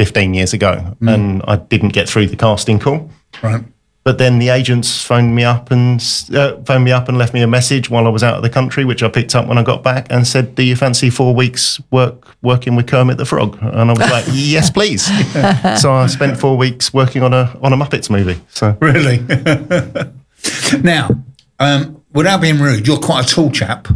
15 years ago, and I didn't get through the casting call. Right. But then the agents phoned me up and left me a message while I was out of the country, which I picked up when I got back, and said, "Do you fancy 4 weeks working with Kermit the Frog?" And I was like, "Yes, please." So I spent 4 weeks working on a Muppets movie. So Really? Now, without being rude, you're quite a tall chap.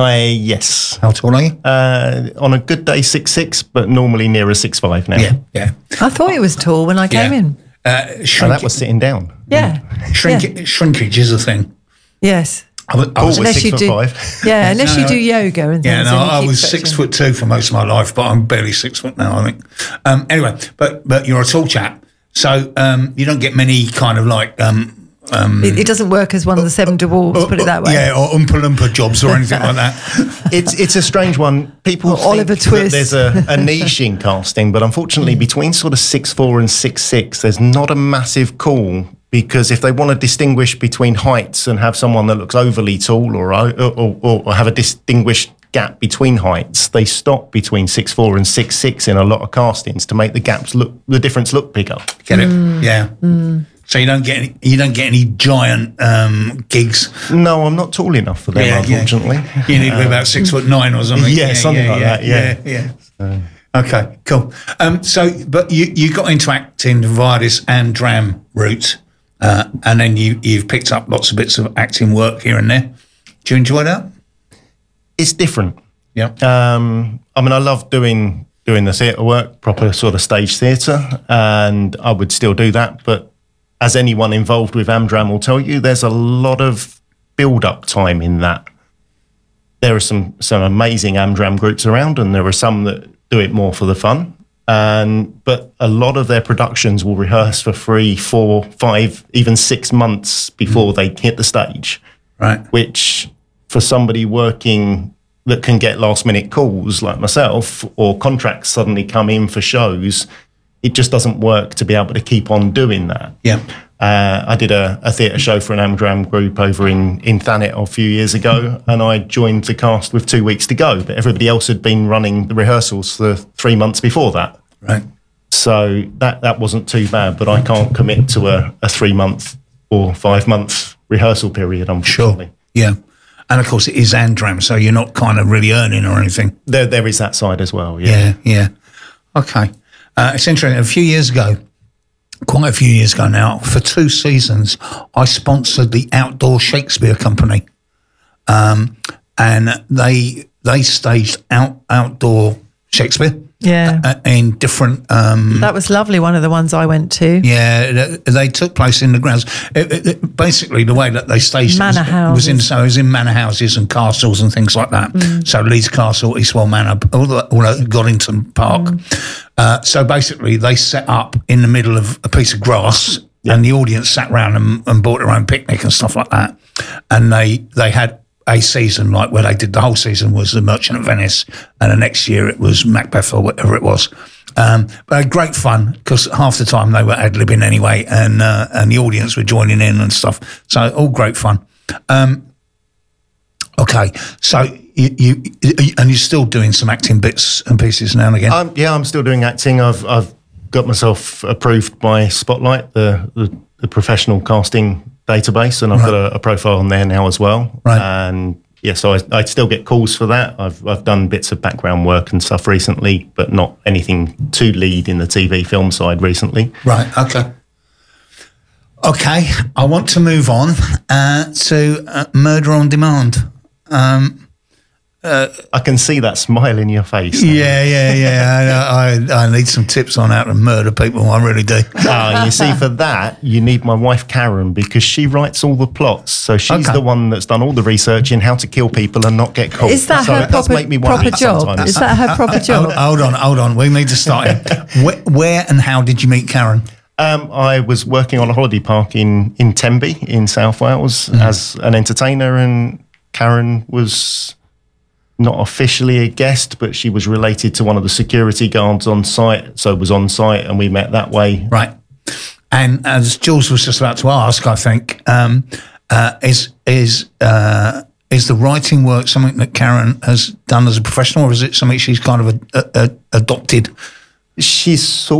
yes. How tall are you? On a good day, 6'6", but normally nearer 6'5" now. Yeah. I thought it was tall when I came in. So that was sitting down. Yeah. Shrinkage is a thing. Yes. I was Unless 6'5". Yeah, unless you do yoga and things. Yeah, no, and you I keep was stretching. 6'2" for most of my life, but I'm barely 6 foot now, I think. Anyway, but you're a tall chap, so you don't get many kind of like... It doesn't work as one of the 7 dwarfs, put it that way. Yeah, or Oompa Loompa jobs or anything like that. It's a strange one. People think Oliver that Twist. there's a niche in casting, but unfortunately between sort of 6'4" and 6'6", there's not a massive call, because if they want to distinguish between heights and have someone that looks overly tall or have a distinguished gap between heights, they stop between 6'4" and 6'6" in a lot of castings to make the difference look bigger. Get it? Yeah. So you don't get any giant gigs. No, I'm not tall enough for them, unfortunately. You need to be about 6'9" or something. Yeah, something like that. Yeah. Okay, cool. But you got into acting via this Amdram route, and then you've picked up lots of bits of acting work here and there. Do you enjoy that? It's different. Yeah. I mean, I love doing the theatre work, proper sort of stage theatre, and I would still do that. But as anyone involved with Amdram will tell you, there's a lot of build-up time in that. There are some amazing Amdram groups around, and there are some that do it more for the fun. But a lot of their productions will rehearse for 3, 4, 5, even 6 months before they hit the stage. Right. Which, for somebody working that can get last-minute calls like myself, or contracts suddenly come in for shows, it just doesn't work to be able to keep on doing that. Yeah. I did a theatre show for an Amdram group over in Thanet a few years ago, and I joined the cast with 2 weeks to go, but everybody else had been running the rehearsals for 3 months before that. Right. So that wasn't too bad, but I can't commit to a 3-month or 5-month rehearsal period, unfortunately. Sure. Yeah. And of course it is Amdram, so you're not kind of really earning or anything. There is that side as well, Yeah. Okay. It's interesting. Quite a few years ago now, for 2 seasons, I sponsored the Outdoor Shakespeare Company, and they staged outdoor Shakespeare. Yeah. In different... That was lovely, one of the ones I went to. Yeah, they took place in the grounds. Basically, the way that they staged Manor houses. it was in manor houses and castles and things like that. So Leeds Castle, Eastwell Manor, all at Goddington Park. So basically, they set up in the middle of a piece of grass, and the audience sat around and bought their own picnic and stuff like that. And they had a season, like where they did the whole season was The Merchant of Venice, and the next year it was Macbeth or whatever it was. But great fun, because half the time they were ad-libbing anyway, and the audience were joining in and stuff. So all great fun. Okay, so you're still doing some acting bits and pieces now and again? I'm still doing acting. I've got myself approved by Spotlight, the professional casting database, and I've got a profile on there now as well. Right. And so I still get calls for that. I've done bits of background work and stuff recently, but not anything to lead in the TV film side recently. Right. Okay. I want to move on to Murder on Demand. I can see that smile in your face. Yeah. I need some tips on how to murder people. I really do. You see, for that, you need my wife, Karen, because she writes all the plots. So she's the one that's done all the research in how to kill people and not get caught. Is that her proper job? Sometimes. Is that her proper job? Hold on. We need to start here. Where and how did you meet Karen? I was working on a holiday park in Tenby in South Wales as an entertainer, and Karen was not officially a guest, but she was related to one of the security guards on site, so was on site, and we met that way. Right. And as Jules was just about to ask, I think, is the writing work something that Karen has done as a professional, or is it something she's kind of adopted? She's